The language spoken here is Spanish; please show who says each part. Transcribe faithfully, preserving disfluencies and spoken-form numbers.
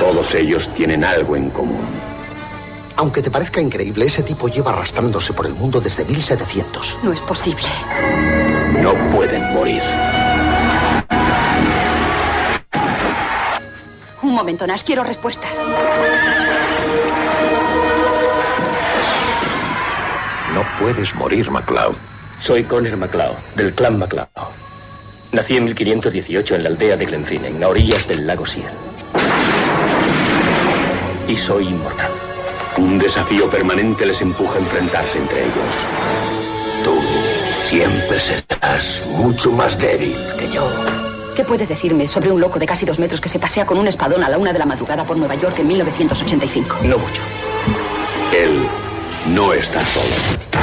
Speaker 1: Todos ellos tienen algo en común.
Speaker 2: Aunque te parezca increíble, ese tipo lleva arrastrándose por el mundo desde mil setecientos.
Speaker 3: No es posible.
Speaker 1: No pueden morir.
Speaker 3: Un momento, Nash, quiero respuestas.
Speaker 1: No puedes morir, MacLeod.
Speaker 4: Soy Connor MacLeod, del clan MacLeod. Nací en mil quinientos dieciocho en la aldea de Glenfinne, a orillas del lago Siel. Y soy inmortal.
Speaker 1: Un desafío permanente les empuja a enfrentarse entre ellos. Tú siempre serás mucho más débil que yo.
Speaker 3: ¿Qué puedes decirme sobre un loco de casi dos metros que se pasea con un espadón a la una de la madrugada por Nueva York en mil novecientos ochenta y cinco?
Speaker 4: No mucho.
Speaker 1: Él no está solo.